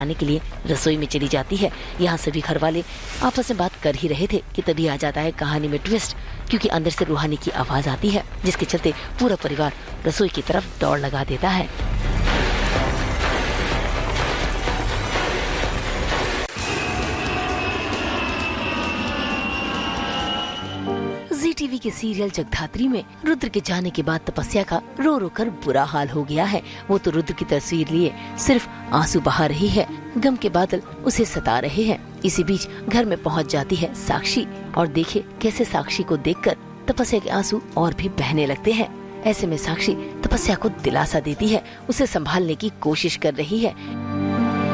आने के लिए रसोई में चली जाती है। यहाँ सभी घर वाले आपस में बात कर ही रहे थे कि तभी आ जाता है कहानी में ट्विस्ट, क्योंकि अंदर से रूहानी की आवाज आती है, जिसके चलते पूरा परिवार रसोई की तरफ दौड़ लगा देता है। जी टीवी के सीरियल जगधात्री में रुद्र के जाने के बाद तपस्या का रो रो कर बुरा हाल हो गया है। वो तो रुद्र की तस्वीर लिए सिर्फ आंसू बहा रही है, गम के बादल उसे सता रहे हैं। इसी बीच घर में पहुंच जाती है साक्षी और देखे कैसे साक्षी को देखकर तपस्या के आंसू और भी बहने लगते हैं। ऐसे में साक्षी तपस्या को दिलासा देती है, उसे संभालने की कोशिश कर रही है।